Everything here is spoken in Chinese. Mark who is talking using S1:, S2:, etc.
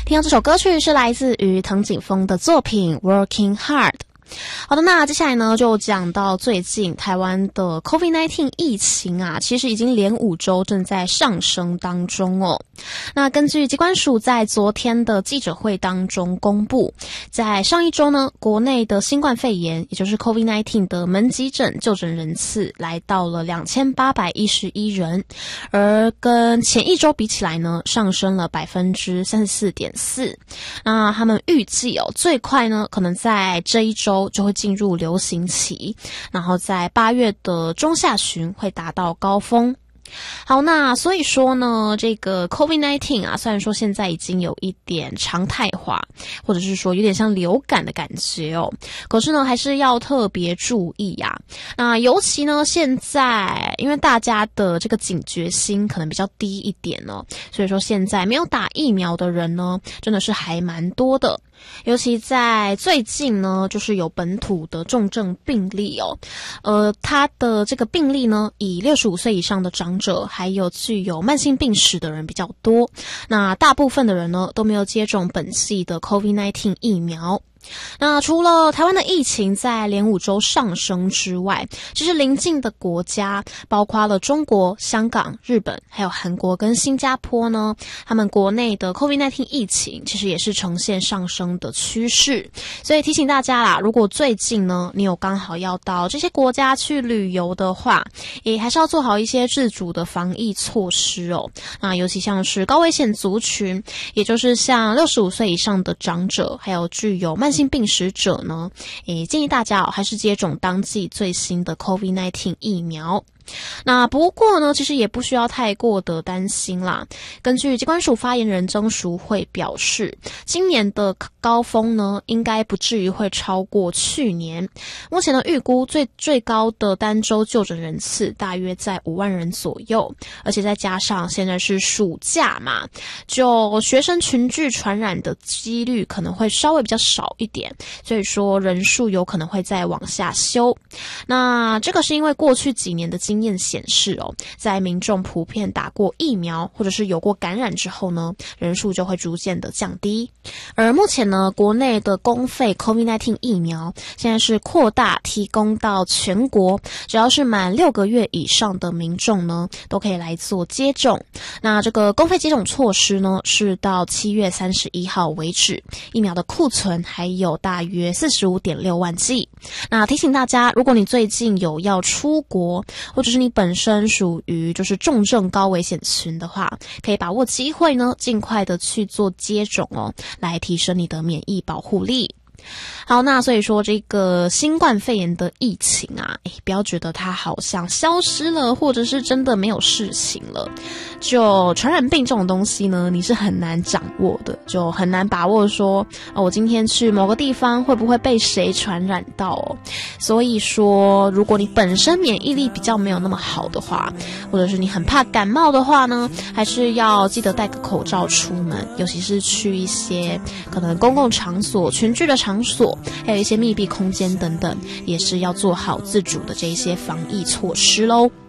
S1: 听到这首歌曲是来自于藤井风的作品 Working Hard。好的，那接下来呢就讲到最近台湾的 COVID-19 疫情啊，其实已经连5周正在上升当中哦。那根据疾管署在昨天的记者会当中公布，在上一周呢，国内的新冠肺炎也就是 COVID-19 的门急诊就诊人次来到了2811人，而跟前一周比起来呢，上升了 34.4%。那他们预计最快呢可能在这一周就会进入流行期，然后在8月的中下旬会达到高峰。好，那所以说呢，这个 COVID-19 啊，虽然说现在已经有一点常态化，或者是说有点像流感的感觉哦，可是呢还是要特别注意啊。那尤其呢现在因为大家的这个警觉心可能比较低一点哦，所以说现在没有打疫苗的人呢真的是还蛮多的。尤其在最近呢，就是有本土的重症病例哦，他的这个病例呢，以65岁以上的长者，还有具有慢性病史的人比较多。那大部分的人呢，都没有接种本系的 COVID-19 疫苗。那除了台湾的疫情在连5周上升之外，其实邻近的国家包括了中国、香港、日本还有韩国跟新加坡呢，他们国内的 COVID-19 疫情其实也是呈现上升的趋势。所以提醒大家啦，如果最近呢你有刚好要到这些国家去旅游的话，也还是要做好一些自主的防疫措施哦。那尤其像是高危险族群，也就是像65岁以上的长者，还有具有慢性病史者呢，建议大家还是接种当季最新的 COVID-19 疫苗。那不过呢，其实也不需要太过的担心啦。根据疾管署发言人曾淑慧表示，今年的高峰呢，应该不至于会超过去年。目前的预估最高的单周就诊人次大约在5万人左右，而且再加上现在是暑假嘛，就学生群聚传染的几率可能会稍微比较少一点，所以说人数有可能会再往下修。那这个是因为过去几年的经验显示在民众普遍打过疫苗或者是有过感染之后呢，人数就会逐渐的降低。而目前呢，国内的公费 COVID-19 疫苗现在是扩大提供到全国，只要是满6个月以上的民众呢，都可以来做接种。那这个公费接种措施呢，是到7月31号为止，疫苗的库存还有大约 45.6 万剂。那提醒大家，如果你最近有要出国，或者是你本身属于就是重症高危险群的话，可以把握机会呢，尽快的去做接种哦，来提升你的免疫保护力。好，那所以说这个新冠肺炎的疫情啊，不要觉得它好像消失了，或者是真的没有事情了。就传染病这种东西呢，你是很难掌握的，就很难把握说我今天去某个地方会不会被谁传染到哦。所以说，如果你本身免疫力比较没有那么好的话，或者是你很怕感冒的话呢，还是要记得戴个口罩出门，尤其是去一些可能公共场所、群聚的场所，还有一些密闭空间等等，也是要做好自主的这一些防疫措施咯。